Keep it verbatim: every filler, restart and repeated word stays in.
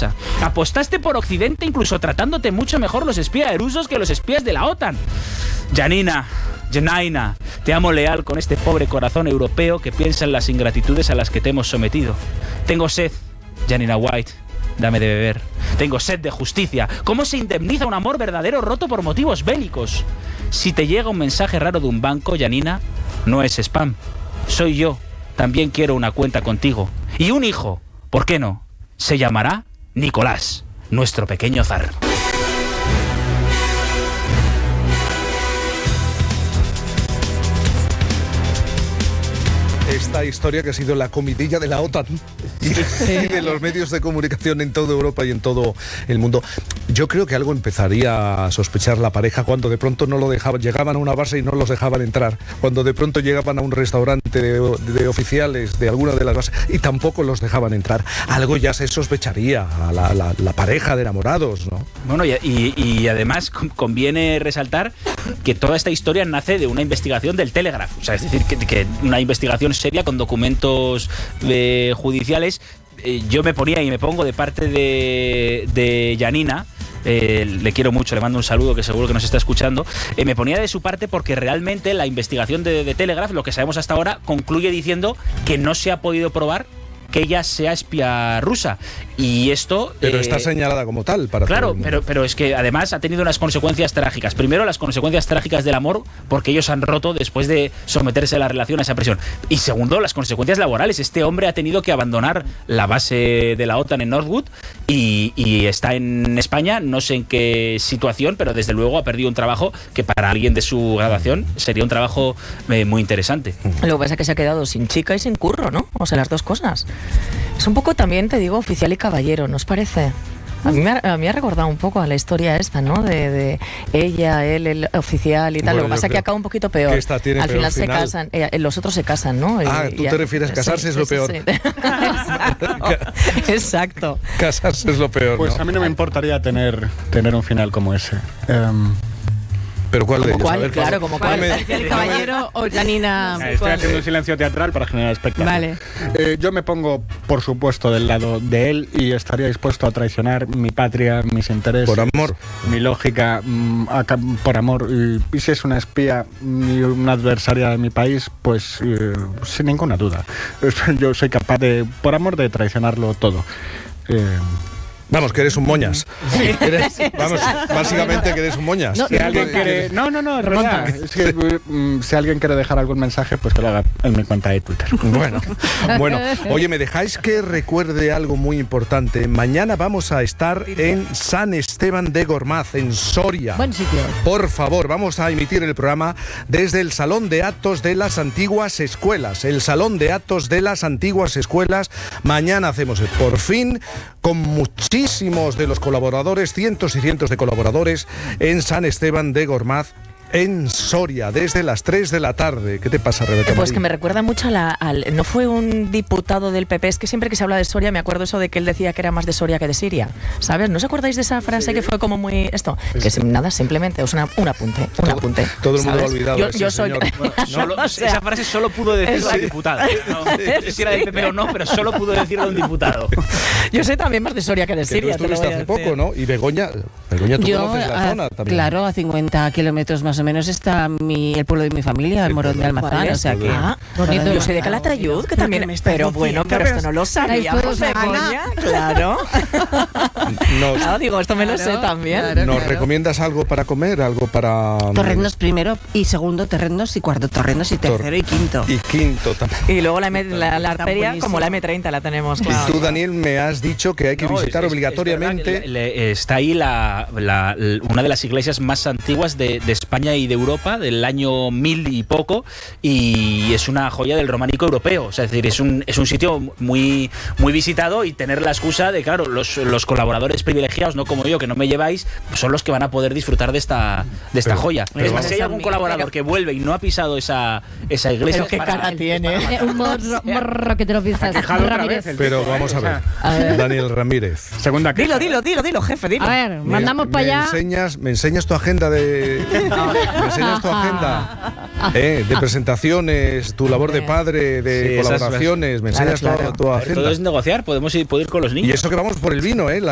rusa. Apostaste por Occidente incluso tratándote mucho mejor los espías rusos que los espías de la OTAN. Janina, Janina, te amo leal con este pobre corazón europeo que piensa en las ingratitudes a las que te hemos sometido. Tengo sed, Janina White, dame de beber. Tengo sed de justicia. ¿Cómo se indemniza un amor verdadero roto por motivos bélicos? Si te llega un mensaje raro de un banco, Janina, no es spam. Soy yo. También quiero una cuenta contigo. Y un hijo. ¿Por qué no? Se llamará Nicolás, nuestro pequeño zar. Esta historia que ha sido la comidilla de la OTAN y de los medios de comunicación en toda Europa y en todo el mundo. Yo creo que algo empezaría a sospechar la pareja cuando de pronto no lo dejaban, llegaban a una base y no los dejaban entrar, cuando de pronto llegaban a un restaurante de, de oficiales de alguna de las bases y tampoco los dejaban entrar. Algo ya se sospecharía a la, la, la pareja de enamorados, ¿no? Bueno, y, y, y además conviene resaltar que toda esta historia nace de una investigación del Telegraph, o sea, es decir, que, que una investigación seria con documentos eh, judiciales. Eh, yo me ponía y me pongo de parte de, de Janina. Eh, le quiero mucho, le mando un saludo que seguro que nos está escuchando. Eh, me ponía de su parte porque realmente la investigación de, de Telegraph, lo que sabemos hasta ahora, concluye diciendo que no se ha podido probar que ella sea espía rusa. Y esto... Pero eh, está señalada como tal para Claro, todo el mundo. pero, pero es que además ha tenido unas consecuencias trágicas. Primero, las consecuencias trágicas del amor, porque ellos han roto después de someterse a la relación a esa presión. Y segundo, las consecuencias laborales. Este hombre ha tenido que abandonar la base de la OTAN en Northwood y, y está en España, no sé en qué situación, pero desde luego ha perdido un trabajo que para alguien de su graduación sería un trabajo eh, muy interesante. Lo que pasa es que se ha quedado sin chica y sin curro, ¿no? O sea, las dos cosas. Es un poco también, te digo, oficial y caballero, ¿no os parece? A mí, me ha, a mí me ha recordado un poco a la historia esta, ¿no? De, de ella, él, el oficial y tal. Bueno, lo que pasa es que acaba un poquito peor. Que esta tiene Al peor final, final. se casan, eh, los otros se casan, ¿no? Ah, Y- tú y- te refieres a casarse sí, es lo sí, peor. sí. Exacto. Exacto. Casarse es lo peor, Pues ¿no? a mí no me importaría tener, tener un final como ese. Um, Pero ¿cuál de ellos? ¿Cuál? A ver, Claro, como cuál. dame- ¿El caballero o Janina? Estoy haciendo un silencio teatral para generar espectáculo. Vale. Eh, yo me pongo, por supuesto, del lado de él y estaría dispuesto a traicionar mi patria, mis intereses. Por amor. Mi lógica, mm, a ca- por amor. Y, y si es una espía y una adversaria de mi país, pues eh, sin ninguna duda. Yo soy capaz de, por amor, de traicionarlo todo. Eh, Vamos, que eres un moñas. Eres- vamos, básicamente que eres un moñas. No, Si alguien quiere... No, no, no, es verdad. Es que, mm, si alguien quiere dejar algún mensaje, pues que lo haga en mi cuenta de Twitter. Bueno, bueno, oye, ¿me dejáis que recuerde algo muy importante? Mañana vamos a estar en San Esteban de Gormaz, en Soria. Buen sitio. Por favor, vamos a emitir el programa desde el Salón de Actos de las Antiguas Escuelas. El Salón de Actos de las Antiguas Escuelas. Mañana hacemos el por fin con muchísimos de los colaboradores, cientos y cientos de colaboradores en San Esteban de Gormaz, en Soria, desde las tres de la tarde. ¿Qué te pasa, Rebeca Pues Marín? que me recuerda mucho a la, al... No fue un diputado del P P, es que siempre que se habla de Soria me acuerdo eso de que él decía que era más de Soria que de Siria, ¿sabes? ¿No os acordáis de esa frase que fue como muy... esto? Que es nada, simplemente, es una, un apunte, un Todo- apunte. todo el mundo ¿sabes? ha olvidado Yo, a ese yo soy... señor. Solo- O sea, esa frase solo pudo decirla Sí. el diputado. No, no sé si era del P P o no, pero solo pudo decirlo un diputado. yo soy también más de Soria que de Que tú Siria, te lo voy estuviste a hace decir. poco, ¿no? Y Begoña, Begoña, tú Yo, conoces la a- zona también. claro, a cincuenta kilómetros más o menos está mi, el pueblo de mi familia, el Morón de Almazán, ¿Cuál es? o sea que... Ah, bonito. yo soy de Calatayud, que también... Pero bueno, pero esto no lo sabíamos, todos, Begoña. Claro. Nos, Claro, digo, esto me lo sé Claro, también. claro. ¿Nos recomiendas algo para comer? ¿Algo para...? Torrendos primero y segundo terrenos y cuarto torrendos y Tor- tercero y quinto. Y quinto también. Y luego la, M- la, la Está arteria, buenísimo. como la eme treinta la tenemos, claro. Y tú, Daniel, me has dicho que hay que No, visitar es- es- obligatoriamente... es verdad que le- le- está ahí la, la- l- una de las iglesias más antiguas de, de España y de Europa, del año mil y poco, y es una joya del románico europeo. O sea, es decir, es un, es un sitio muy, muy visitado y tener la excusa de, claro, los, los colaboradores privilegiados, no como yo, que no me lleváis, son los que van a poder disfrutar de esta, de esta Pero- joya. pero- es más, si hay algún Pero- colaborador que vuelve y no ha pisado esa, esa iglesia... Pero qué es para- cara tiene. Eh, un morro, morro que te lo piensas. Quejado otra Ramírez. vez el Pero tipo, vamos ¿eh? a O sea, ver. A ver. Daniel Ramírez. Segunda Dilo, queja. dilo, dilo, dilo, jefe, dilo. A ver, Me- mandamos me para allá. Enseñas, me enseñas tu agenda de... me enseñas tu agenda eh, de presentaciones, tu labor de padre, de Sí, esas- colaboraciones, me Claro, enseñas claro. toda tu agenda. Todo es negociar, podemos ir, poder ir con los niños. Y eso que vamos por el vino, ¿eh?